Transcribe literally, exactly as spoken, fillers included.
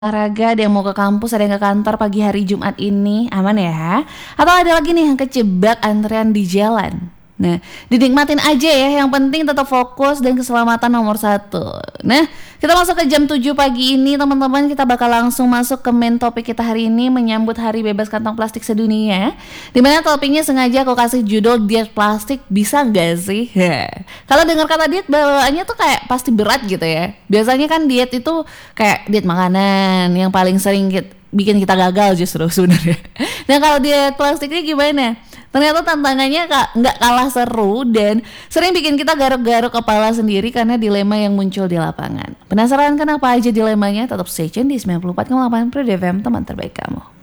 Olahraga, ada yang mau ke kampus, ada yang ke kantor pagi hari Jumat ini, aman ya? Atau ada lagi nih yang kejebak antrean di jalan? Nah, dinikmatin aja ya, yang penting tetap fokus dan keselamatan nomor satu. Nah, kita masuk ke jam tujuh pagi ini teman-teman, kita bakal langsung masuk ke main topik kita hari ini, menyambut hari bebas kantong plastik sedunia. Dimana topiknya sengaja aku kasih judul diet plastik bisa gak sih? Kalau dengar kata diet bawaannya tuh kayak pasti berat gitu ya. Biasanya kan diet itu kayak diet makanan yang paling sering kit- bikin kita gagal justru sebenarnya. Nah kalau diet plastiknya gimana? Ternyata tantangannya kak nggak kalah seru dan sering bikin kita garuk-garuk kepala sendiri karena dilema yang muncul di lapangan. Penasaran kan apa aja dilemanya? Tetap stay tune di sembilan puluh empat koma delapan Pro F M, teman terbaik kamu.